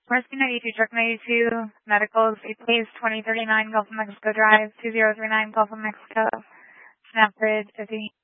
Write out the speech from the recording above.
Rescue 92, Truck 92, Medical, Place 2039, Gulf of Mexico Drive, 2039, Gulf of Mexico, Snap Bridge,